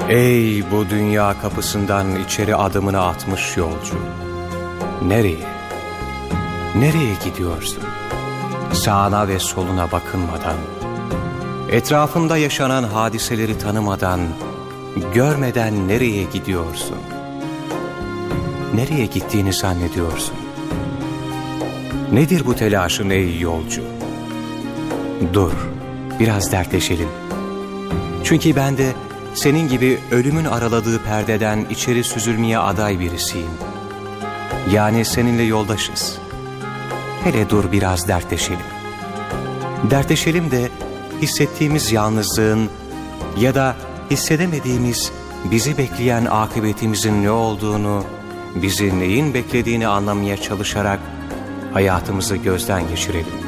Ey bu dünya kapısından içeri adımını atmış yolcu! Nereye? Nereye gidiyorsun? Sağına ve soluna bakınmadan, etrafında yaşanan hadiseleri tanımadan, görmeden nereye gidiyorsun? Nereye gittiğini zannediyorsun? Nedir bu telaşın ey yolcu? Dur, biraz dertleşelim. Çünkü ben de senin gibi ölümün araladığı perdeden içeri süzülmeye aday birisiyim. Yani seninle yoldaşız. Hele dur biraz dertleşelim. Dertleşelim de hissettiğimiz yalnızlığın ya da hissedemediğimiz bizi bekleyen akıbetimizin ne olduğunu, bizi neyin beklediğini anlamaya çalışarak hayatımızı gözden geçirelim.